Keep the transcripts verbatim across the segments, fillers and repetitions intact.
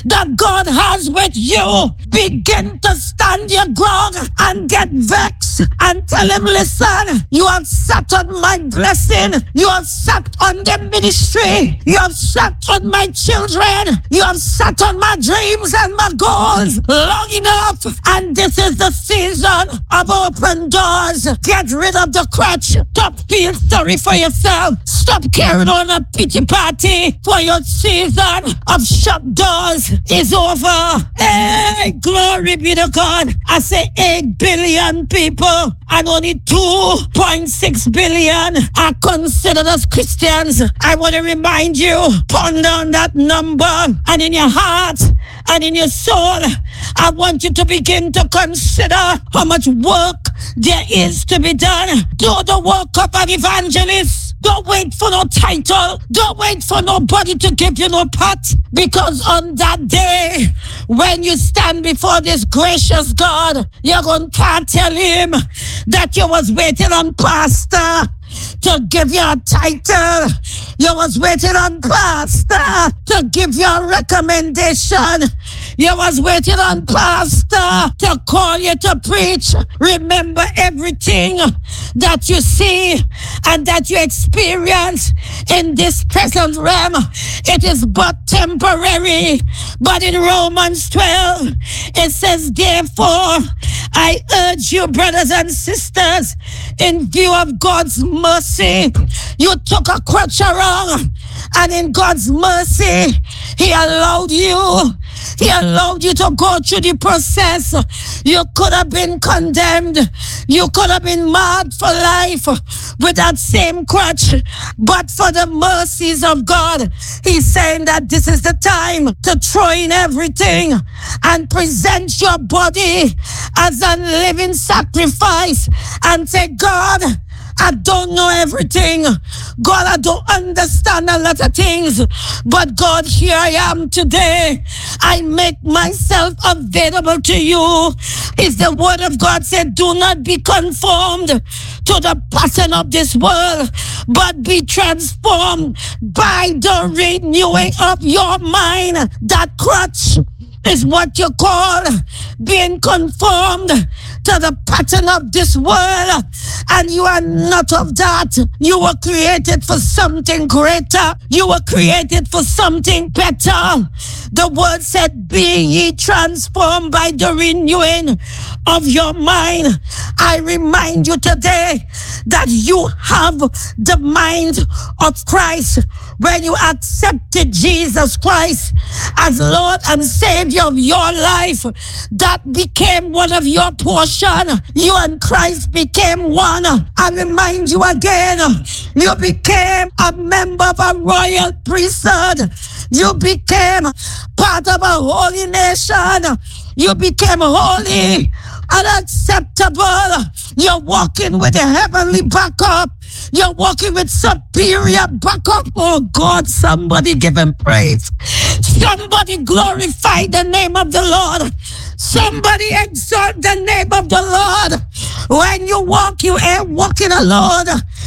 that God has with you, begin to stand your ground and get vexed and tell him, listen, you have sat on my blessing, you have sat on the ministry, you have sat on my children, you have sat on my dreams and my goals long enough, and this is the season of open doors. Get rid of the crutch. Stop feeling sorry for yourself. Stop carrying on a pity party, for your season of shut doors is over. Hey, glory be to God. I say eight billion people and only two point six billion are considered as Christians. I want to remind you, ponder on that number, and in your heart and in your soul, I want you to begin to consider how much work there is to be done. Do the work of an evangelist. Don't wait for no title. Don't wait for nobody to give you no pat. Because on that day, when you stand before this gracious God, you're going to tell him that you was waiting on pastor to give you a title. You was waiting on pastor to give you a recommendation. You was waiting on pastor to call you to preach. Remember, everything that you see and that you experience in this present realm, it is but temporary. But in Romans twelve, it says, therefore, I urge you, brothers and sisters, in view of God's mercy, you took a crutch around, and in God's mercy, he allowed you, he allowed you to go through the process. You could have been condemned. You could have been mad for life with that same crutch. But for the mercies of God, he's saying that this is the time to throw in everything and present your body as a living sacrifice and say, God, I don't know everything. God, I don't understand a lot of things. But God, here I am today. I make myself available to you. Is the word of God said, do not be conformed to the pattern of this world, but be transformed by the renewing of your mind. That crutch is what you call being conformed to the pattern of this world, and you are not of that. You were created for something greater. You were created for something better. The word said, be ye transformed by the renewing of your mind. I remind you today that you have the mind of Christ. When you accepted Jesus Christ as Lord and Savior of your life, that became one of your portion. You and Christ became one. I remind you again, you became a member of a royal priesthood. You became part of a holy nation. You became holy and acceptable. You're walking with a heavenly backup. You're walking with superior backup. Oh God, somebody give him praise. Somebody glorify the name of the Lord. Somebody exalt the name of the Lord. When you walk, you ain't walking alone.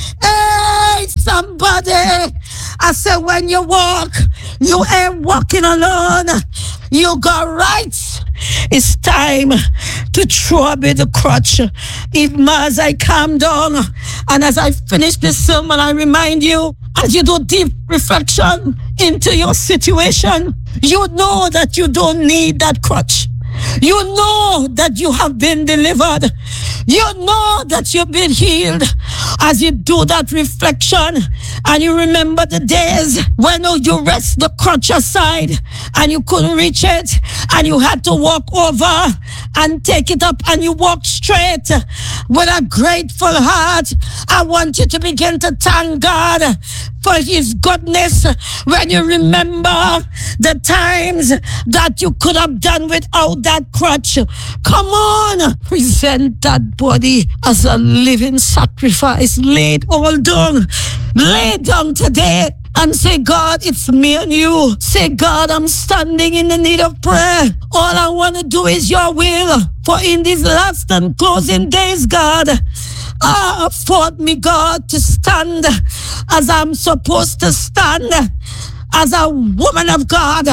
Hey, somebody. I said, when you walk, you ain't walking alone. You got rights. It's time to throw away the crutch. Even as I calm down and as I finish this sermon, I remind you, as you do deep reflection into your situation, you know that you don't need that crutch. You know that you have been delivered. You know that you've been healed. As you do that reflection and you remember the days when you rest the crutch aside and you couldn't reach it and you had to walk over and take it up and you walk straight with a grateful heart, I want you to begin to thank God for his goodness. When you remember the times that you could have done without that crutch, come on, present that body as a living sacrifice. Lay it all down. Lay down today and say, God, it's me and you. Say, God, I'm standing in the need of prayer. All I want to do is your will. For in these last and closing days, God, ah, afford me, God, to stand as I'm supposed to stand, as a woman of God,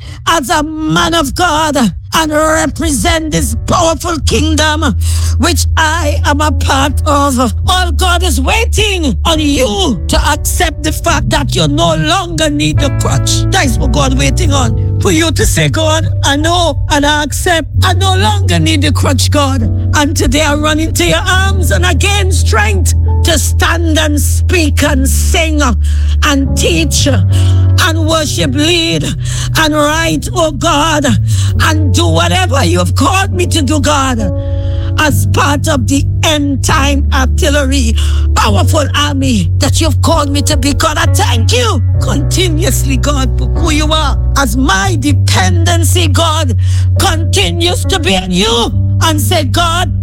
as a man of God and represent this powerful kingdom which I am a part of. All God is waiting on you to accept the fact that you no longer need the crutch. That is what God waiting on. For you to say, God, I know and I accept. I no longer need the crutch, God. And today I run into your arms and I gain strength to stand and speak and sing and teach and worship, lead and write, oh God, and do whatever you have called me to do, God, as part of the end time artillery, powerful army that you've called me to be. God, I thank you continuously, God, for who you are, as my dependency, God, continues to be on you, and say, God,